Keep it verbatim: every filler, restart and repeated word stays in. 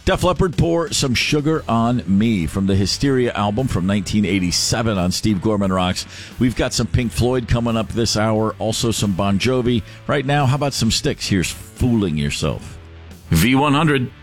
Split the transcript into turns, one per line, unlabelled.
Def Leppard, Pour Some Sugar on Me from the Hysteria album from nineteen eighty-seven on Steve Gorman Rocks. We've got some Pink Floyd coming up this hour, also some Bon Jovi. Right now, how about some Styx? Here's Fooling Yourself.
V one hundred.